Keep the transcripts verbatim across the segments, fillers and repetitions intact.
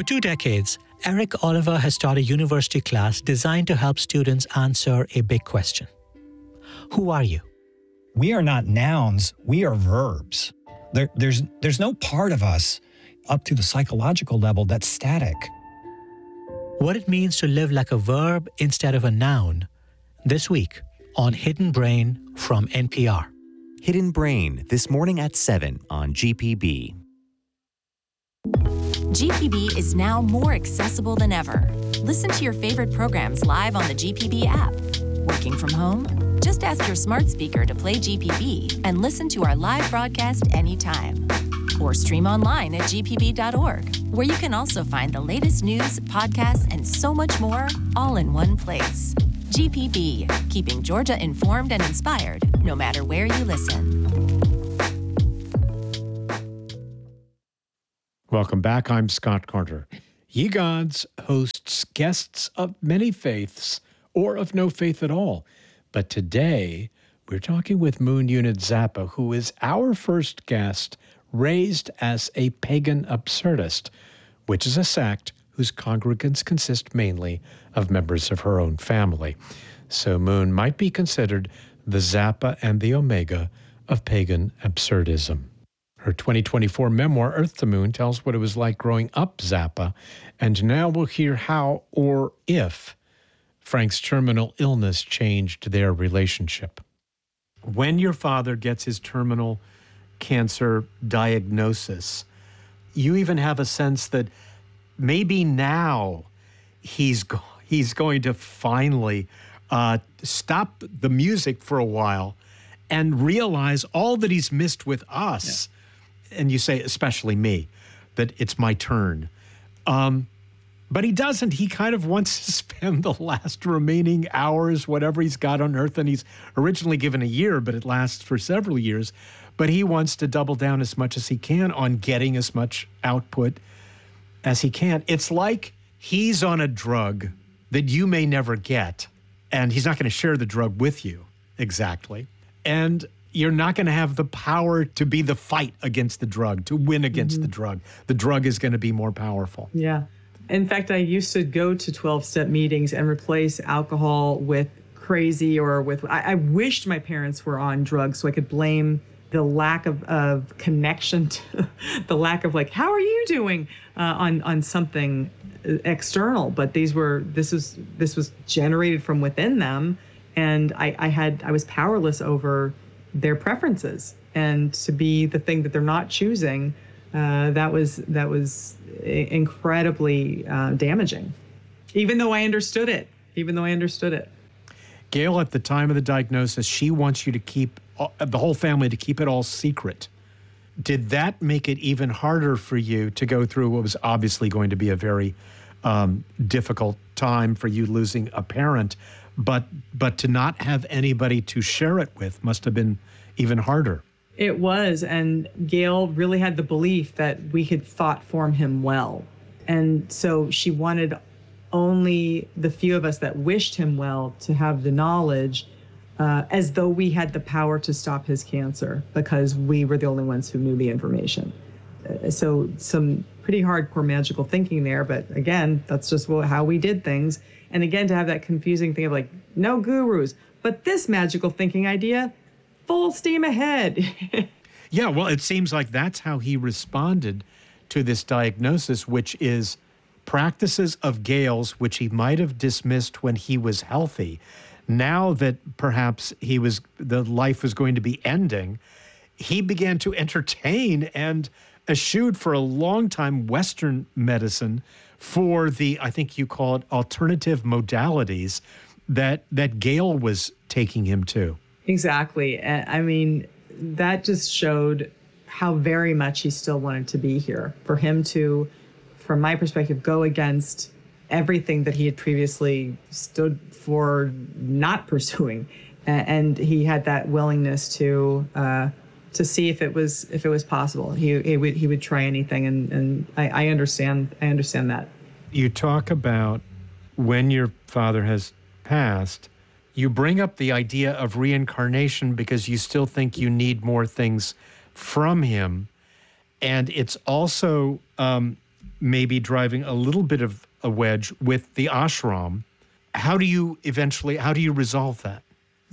For two decades, Eric Oliver has taught a university class designed to help students answer a big question. Who are you? We are not nouns, we are verbs. There, there's, there's no part of us up to the psychological level that's static. What it means to live like a verb instead of a noun, this week on Hidden Brain from N P R. Hidden Brain, this morning at seven on G P B. G P B is now more accessible than ever. Listen to your favorite programs live on the G P B app. Working from home? Just ask your smart speaker to play G P B and listen to our live broadcast anytime. Or stream online at g p b dot org, where you can also find the latest news, podcasts, and so much more, all in one place. G P B, keeping Georgia informed and inspired, no matter where you listen. Welcome back. I'm Scott Carter. Ye Gods hosts guests of many faiths or of no faith at all. But today, we're talking with Moon Unit Zappa, who is our first guest, raised as a pagan absurdist, which is a sect whose congregants consist mainly of members of her own family. So Moon might be considered the Zappa and the Omega of pagan absurdism. Her twenty twenty-four memoir, Earth to Moon, tells what it was like growing up Zappa, and now we'll hear how or if Frank's terminal illness changed their relationship. When your father gets his terminal cancer diagnosis, you even have a sense that maybe now he's go- he's going to finally uh, stop the music for a while and realize all that he's missed with us. Yeah. And you say, especially me, that it's my turn. Um, but he doesn't. He kind of wants to spend the last remaining hours, whatever he's got on Earth, and he's originally given a year, but it lasts for several years. But he wants to double down as much as he can on getting as much output as he can. It's like he's on a drug that you may never get, and he's not going to share the drug with you exactly. And you're not going to have the power to be the fight against the drug, to win against mm-hmm. the drug. The drug is going to be more powerful. Yeah. In fact, I used to go to twelve-step meetings and replace alcohol with crazy or with, I, I wished my parents were on drugs so I could blame the lack of, of connection, to, the lack of like, how are you doing uh, on, on something external. But these were, this was, this was generated from within them. And I, I had, I was powerless over their preferences, and to be the thing that they're not choosing, uh, that was, that was incredibly uh, damaging, even though I understood it, even though I understood it. Gail, at the time of the diagnosis, she wants you to keep, the whole family to keep it all secret. Did that make it even harder for you to go through what was obviously going to be a very um, difficult time for you losing a parent, but but to not have anybody to share it with must have been even harder? It was, and Gail really had the belief that we had thought form him well. And so she wanted only the few of us that wished him well to have the knowledge, uh, as though we had the power to stop his cancer because we were the only ones who knew the information. Uh, so some pretty hardcore magical thinking there, but again, that's just how we did things. And again, to have that confusing thing of like, no gurus, but this magical thinking idea, full steam ahead. Yeah, well, it seems like that's how he responded to this diagnosis, which is practices of Gail's, which he might have dismissed when he was healthy. Now that perhaps he was, the life was going to be ending, he began to entertain and eschewed for a long time Western medicine for the, I think you call it, alternative modalities that that Gail was taking him to. Exactly. I mean, that just showed how very much he still wanted to be here. For him to, from my perspective, go against everything that he had previously stood for not pursuing. And he had that willingness to uh, to see if it was if it was possible. He he would he would try anything, and, and I, I understand I understand that. You talk about when your father has passed, you bring up the idea of reincarnation because you still think you need more things from him. And it's also um, maybe driving a little bit of a wedge with the ashram. How do you eventually, how do you resolve that?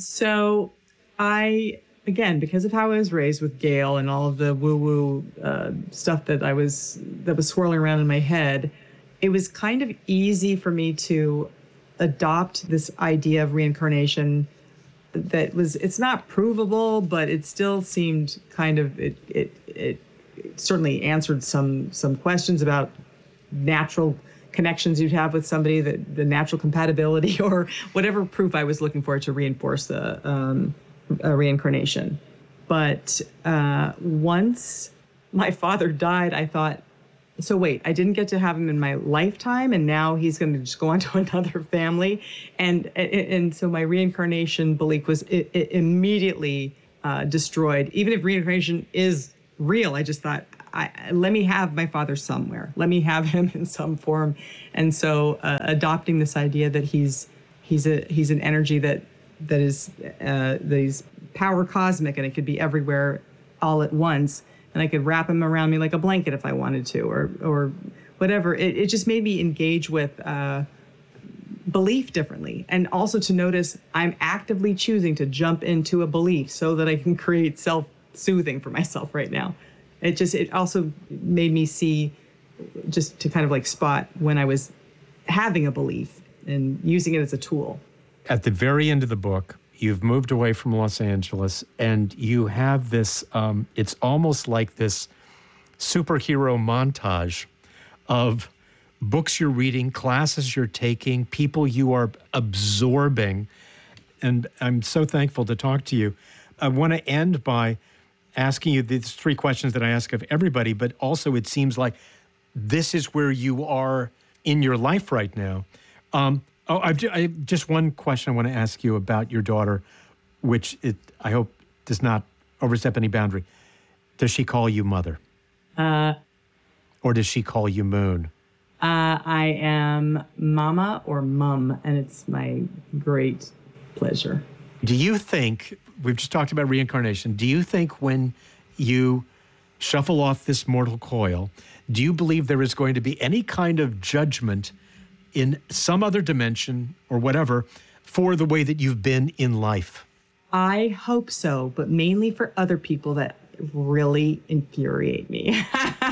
So I, again, because of how I was raised with Gail and all of the woo-woo uh, stuff that I was, that was swirling around in my head, it was kind of easy for me to adopt this idea of reincarnation that was, it's not provable, but it still seemed kind of, it, it, it, it certainly answered some, some questions about natural connections you'd have with somebody, that the natural compatibility or whatever proof I was looking for to reinforce the um, uh, reincarnation. But uh, once my father died, I thought, so wait, I didn't get to have him in my lifetime, and now he's going to just go on to another family. And and, and so my reincarnation belief was it, it immediately uh, destroyed. Even if reincarnation is real, I just thought, I, let me have my father somewhere. Let me have him in some form. And so uh, adopting this idea that he's he's a he's an energy that that is uh, that he's power cosmic, and it could be everywhere all at once. And I could wrap him around me like a blanket if I wanted to, or or whatever. It, it just made me engage with uh, belief differently. And also to notice I'm actively choosing to jump into a belief so that I can create self-soothing for myself right now. It just, it also made me see, just to kind of like spot when I was having a belief and using it as a tool. At the very end of the book, you've moved away from Los Angeles, and you have this, um, it's almost like this superhero montage of books you're reading, classes you're taking, people you are absorbing. And I'm so thankful to talk to you. I want to end by asking you these three questions that I ask of everybody, but also it seems like this is where you are in your life right now. Um, oh, I've, I, just one question I want to ask you about your daughter, which it, I hope does not overstep any boundary. Does she call you mother? Uh, or does she call you Moon? Uh, I am mama or mum, and it's my great pleasure. Do you think, we've just talked about reincarnation, do you think when you shuffle off this mortal coil, do you believe there is going to be any kind of judgment in some other dimension or whatever for the way that you've been in life? I hope so, but mainly for other people that really infuriate me.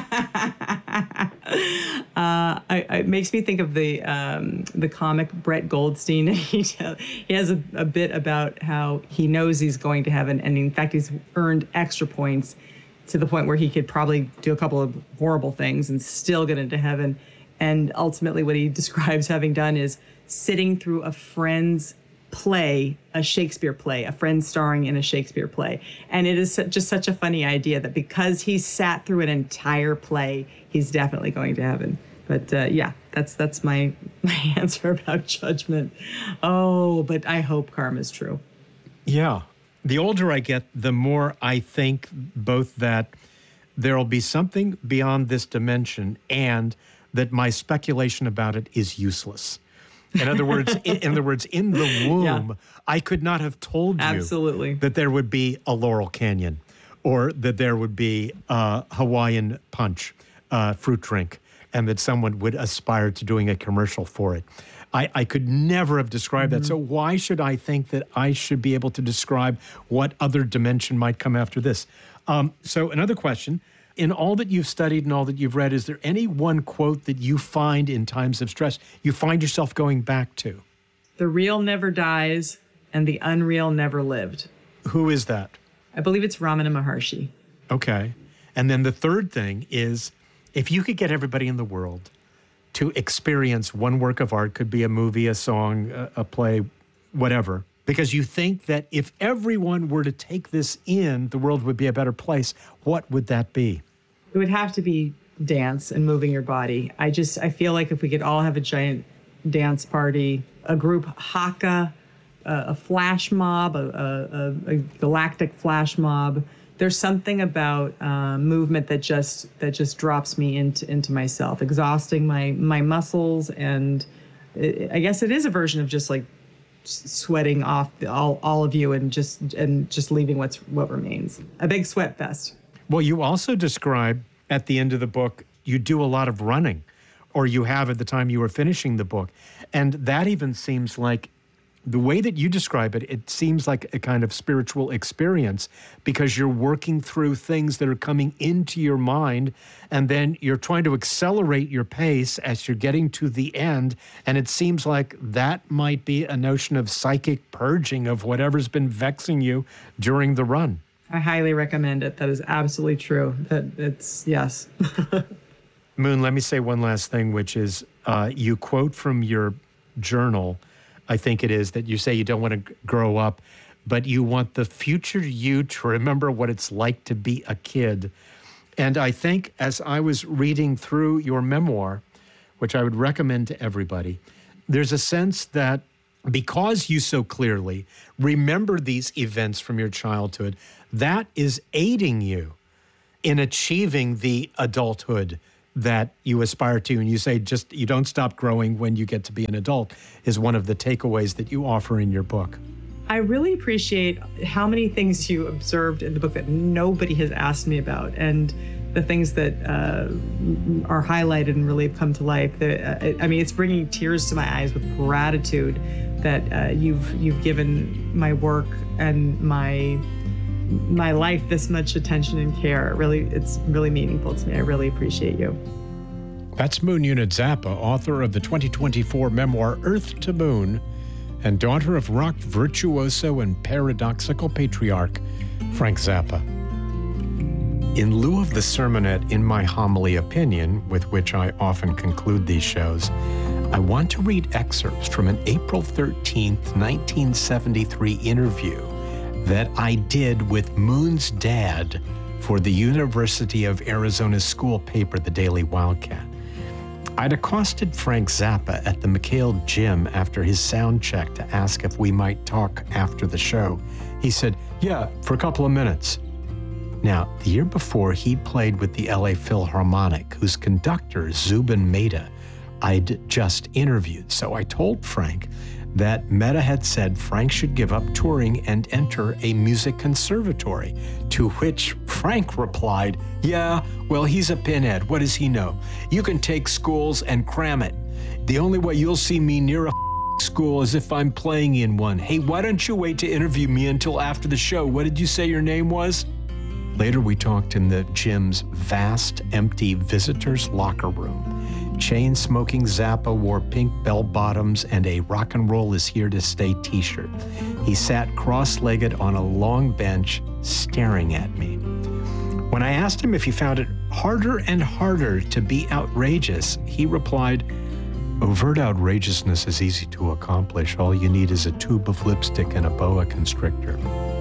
Uh, I, it makes me think of the um, the comic Brett Goldstein. he, he has a, a bit about how he knows he's going to heaven, and in fact, he's earned extra points to the point where he could probably do a couple of horrible things and still get into heaven. And ultimately, what he describes having done is sitting through a friend's play, a Shakespeare play, a friend starring in a Shakespeare play. And it is just such a funny idea that because he sat through an entire play, he's definitely going to heaven. But uh, yeah, that's that's my my answer about judgment. Oh, but I hope karma's true. Yeah. The older I get, the more I think both that there'll be something beyond this dimension and that my speculation about it is useless. In other words, in, in other words, in the womb, yeah. I could not have told you Absolutely. that there would be a Laurel Canyon, or that there would be a Hawaiian Punch uh, fruit drink, and that someone would aspire to doing a commercial for it. I, I could never have described mm-hmm. that. So why should I think that I should be able to describe what other dimension might come after this? Um, so another question. In all that you've studied and all that you've read, is there any one quote that you find in times of stress you find yourself going back to? The real never dies, and the unreal never lived. Who is that? I believe it's Ramana Maharshi. Okay. And then the third thing is, if you could get everybody in the world to experience one work of art, could be a movie, a song, a, a play, whatever, because you think that if everyone were to take this in, the world would be a better place, what would that be? It would have to be dance and moving your body. I just, I feel like if we could all have a giant dance party, a group haka, a, a flash mob, a, a, a galactic flash mob, there's something about uh, movement that just that just drops me into into myself, exhausting my my muscles, and it, I guess it is a version of just like sweating off all all of you and just and just leaving what's what remains. A big sweat fest. Well, you also describe at the end of the book you do a lot of running, or you have at the time you were finishing the book. And that even seems like, the way that you describe it, it seems like a kind of spiritual experience, because you're working through things that are coming into your mind, and then you're trying to accelerate your pace as you're getting to the end. And it seems like that might be a notion of psychic purging of whatever's been vexing you during the run. I highly recommend it. That is absolutely true. That it's, yes. Moon, let me say one last thing, which is uh, you quote from your journal, I think it is, that you say you don't want to grow up, but you want the future you to remember what it's like to be a kid. And I think as I was reading through your memoir, which I would recommend to everybody, there's a sense that because you so clearly remember these events from your childhood, that is aiding you in achieving the adulthood that you aspire to. And you say just you don't stop growing when you get to be an adult is one of the takeaways that you offer in your book. I really appreciate how many things you observed in the book that nobody has asked me about, and the things that uh, are highlighted and really come to life. The, uh, I mean, it's bringing tears to my eyes with gratitude that uh, you've you've given my work and my my life this much attention and care. Really, it's really meaningful to me. I really appreciate you. That's Moon Unit Zappa, author of the twenty twenty-four memoir Earth to Moon, and daughter of rock virtuoso and paradoxical patriarch Frank Zappa. In lieu of the sermonette In My Homily Opinion, with which I often conclude these shows, I want to read excerpts from an April thirteenth, nineteen seventy-three interview that I did with Moon's dad for the University of Arizona's school paper, the Daily Wildcat. I'd accosted Frank Zappa at the McHale gym after his sound check to ask if we might talk after the show. He said, yeah, for a couple of minutes. Now, the year before, he'd played with the L A Philharmonic, whose conductor, Zubin Mehta, I'd just interviewed. So I told Frank that Mehta had said Frank should give up touring and enter a music conservatory, to which Frank replied, yeah, well, he's a pinhead. What does he know? You can take schools and cram it. The only way you'll see me near a school is if I'm playing in one. Hey, why don't you wait to interview me until after the show? What did you say your name was? Later, we talked in the gym's vast, empty visitors' locker room. Chain-smoking Zappa wore pink bell-bottoms and a rock and roll is here to stay t-shirt. He sat cross-legged on a long bench, staring at me. When I asked him if he found it harder and harder to be outrageous, he replied, overt outrageousness is easy to accomplish. All you need is a tube of lipstick and a boa constrictor.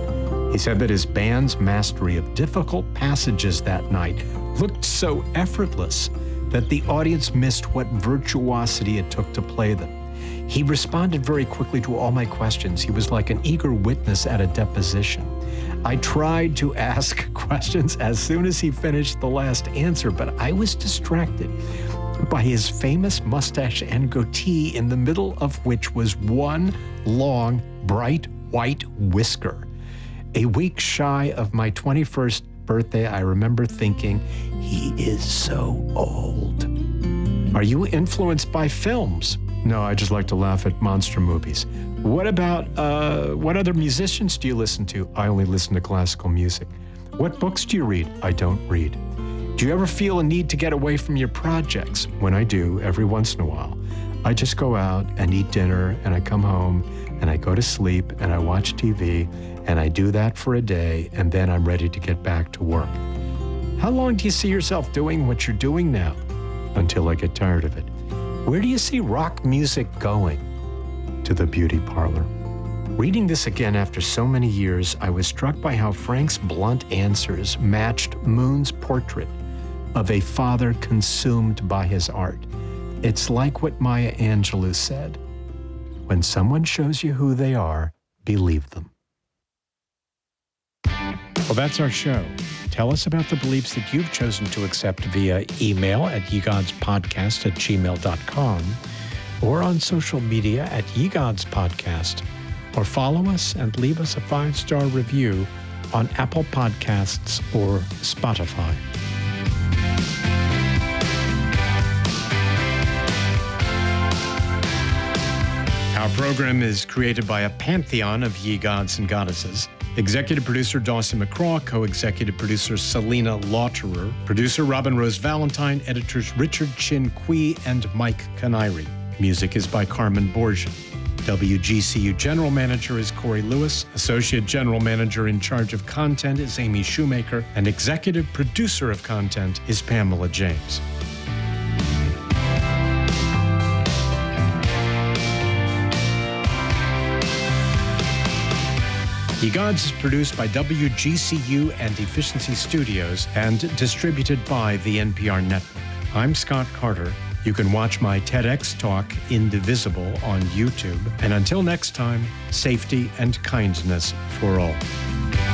He said that his band's mastery of difficult passages that night looked so effortless that the audience missed what virtuosity it took to play them. He responded very quickly to all my questions. He was like an eager witness at a deposition. I tried to ask questions as soon as he finished the last answer, but I was distracted by his famous mustache and goatee, in the middle of which was one long, bright white whisker. A week shy of my twenty-first birthday, I remember thinking, he is so old. Are you influenced by films? No, I just like to laugh at monster movies. What about, uh, what other musicians do you listen to? I only listen to classical music. What books do you read? I don't read. Do you ever feel a need to get away from your projects? When I do, every once in a while, I just go out and eat dinner, and I come home and I go to sleep and I watch T V, and I do that for a day, and then I'm ready to get back to work. How long do you see yourself doing what you're doing now? Until I get tired of it. Where do you see rock music going? To the beauty parlor. Reading this again after so many years, I was struck by how Frank's blunt answers matched Moon's portrait of a father consumed by his art. It's like what Maya Angelou said, when someone shows you who they are, believe them. Well, that's our show. Tell us about the beliefs that you've chosen to accept via email at yegodspodcast at gmail dot com, or on social media at yegodspodcast, or follow us and leave us a five-star review on Apple Podcasts or Spotify. program is created by a pantheon of ye gods and goddesses. Executive producer Dawson McCraw, co-executive producer Selena Lauterer, producer Robin Rose Valentine, editors Richard Chin Kui and Mike Canary. Music is by Carmen Borgia. W G C U General Manager is Corey Lewis. Associate General Manager in charge of content is Amy Shoemaker. And Executive Producer of Content is Pamela James. Ye Gods is produced by W G C U and Efficiency Studios and distributed by the N P R Network. I'm Scott Carter. You can watch my TEDx talk, Indivisible, on YouTube. And until next time, safety and kindness for all.